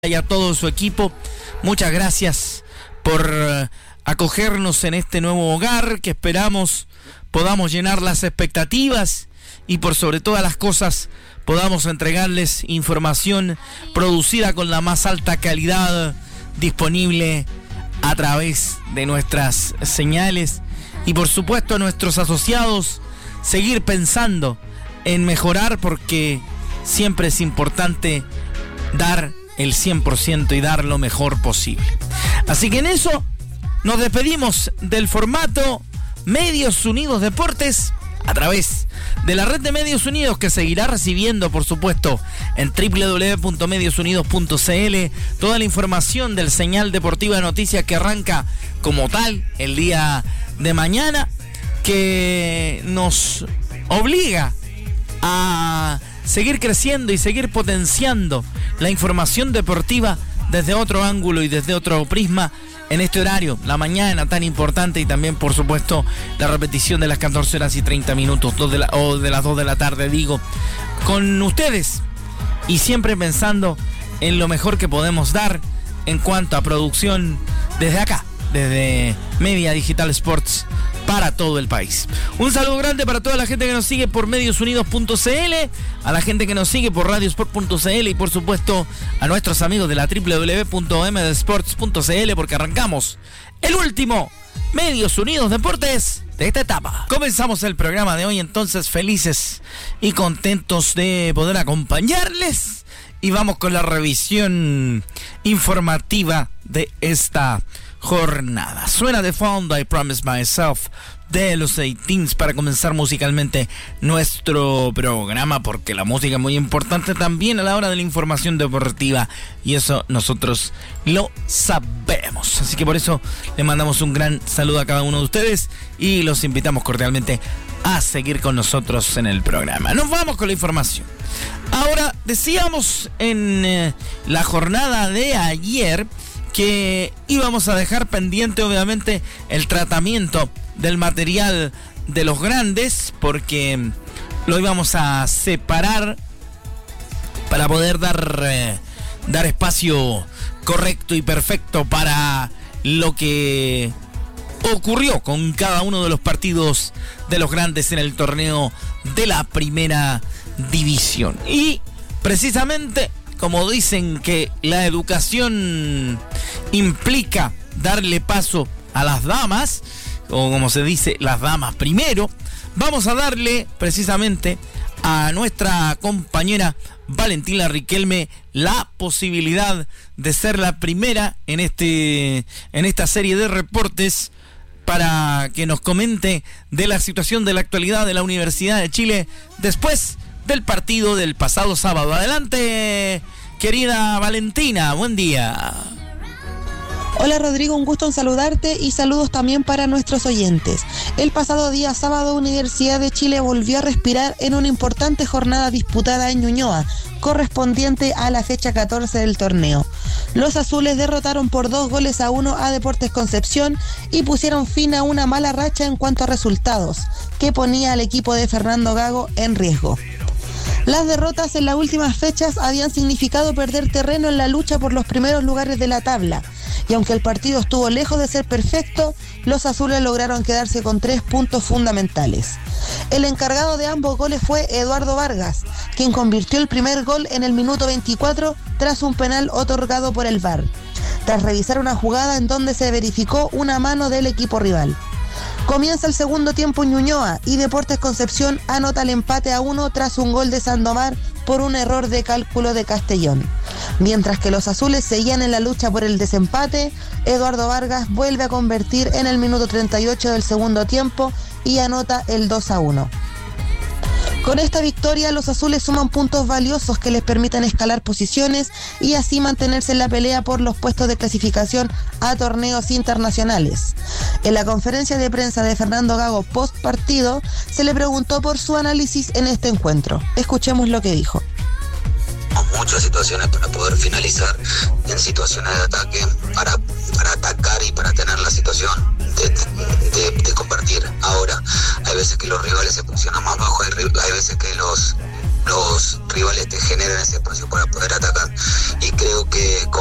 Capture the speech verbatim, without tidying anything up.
y a todo su equipo, muchas gracias por acogernos en este nuevo hogar que esperamos podamos llenar las expectativas y por sobre todas las cosas podamos entregarles información producida con la más alta calidad disponible a través de nuestras señales y por supuesto a nuestros asociados seguir pensando en mejorar porque siempre es importante dar el cien por ciento y dar lo mejor posible. Así que en eso nos despedimos del formato Medios Unidos Deportes a través de la red de Medios Unidos que seguirá recibiendo, por supuesto, en doble u doble u doble u punto medios unidos punto c l toda la información del Señal Deportiva de Noticias que arranca como tal el día de mañana, que nos obliga a seguir creciendo y seguir potenciando la información deportiva desde otro ángulo y desde otro prisma en este horario, la mañana tan importante, y también por supuesto la repetición de las catorce horas y treinta minutos dos de la, o de las dos de la tarde, digo, con ustedes y siempre pensando en lo mejor que podemos dar en cuanto a producción desde acá, desde Media Digital Sports para todo el país. Un saludo grande para toda la gente que nos sigue por medios unidos punto c l, a la gente que nos sigue por radiosport punto c l y por supuesto a nuestros amigos de la doble u doble u doble u punto m d sports punto c l, porque arrancamos el último Medios Unidos Deportes de esta etapa. Comenzamos el programa de hoy entonces felices y contentos de poder acompañarles y vamos con la revisión informativa de esta jornada. Suena de fondo I Promise Myself de los Eighteens para comenzar musicalmente nuestro programa, porque la música es muy importante también a la hora de la información deportiva y eso nosotros lo sabemos. Así que por eso le mandamos un gran saludo a cada uno de ustedes y los invitamos cordialmente a seguir con nosotros en el programa. Nos vamos con la información. Ahora, decíamos en eh, la jornada de ayer que íbamos a dejar pendiente obviamente el tratamiento del material de los grandes, porque lo íbamos a separar para poder dar, eh, dar espacio correcto y perfecto para lo que ocurrió con cada uno de los partidos de los grandes en el torneo de la primera división. Y precisamente como dicen que la educación implica darle paso a las damas, o como se dice, las damas primero, vamos a darle precisamente a nuestra compañera Valentina Riquelme la posibilidad de ser la primera en este en esta serie de reportes para que nos comente de la situación de la actualidad de la Universidad de Chile después del partido del pasado sábado. Adelante, querida Valentina, buen día. Hola Rodrigo, un gusto en saludarte y saludos también para nuestros oyentes. El pasado día sábado, Universidad de Chile volvió a respirar en una importante jornada disputada en Ñuñoa, correspondiente a la fecha catorce del torneo. Los azules derrotaron por dos goles a uno a Deportes Concepción y pusieron fin a una mala racha en cuanto a resultados, que ponía al equipo de Fernando Gago en riesgo. Las derrotas en las últimas fechas habían significado perder terreno en la lucha por los primeros lugares de la tabla, y aunque el partido estuvo lejos de ser perfecto, los azules lograron quedarse con tres puntos fundamentales. El encargado de ambos goles fue Eduardo Vargas, quien convirtió el primer gol en el minuto veinticuatro tras un penal otorgado por el V A R, tras revisar una jugada en donde se verificó una mano del equipo rival. Comienza el segundo tiempo en Ñuñoa y Deportes Concepción anota el empate a uno tras un gol de Sandomar por un error de cálculo de Castellón. Mientras que los azules seguían en la lucha por el desempate, Eduardo Vargas vuelve a convertir en el minuto treinta y ocho del segundo tiempo y anota el dos a uno. Con esta victoria, los azules suman puntos valiosos que les permiten escalar posiciones y así mantenerse en la pelea por los puestos de clasificación a torneos internacionales. En la conferencia de prensa de Fernando Gago post partido, se le preguntó por su análisis en este encuentro. Escuchemos lo que dijo. Muchas situaciones para poder finalizar en situaciones de ataque, para, para atacar y para tener la situación de, de, de compartir. Ahora, hay veces que los rivales se posicionan más bajo, hay, hay veces que los, los rivales te generan ese espacio para poder atacar.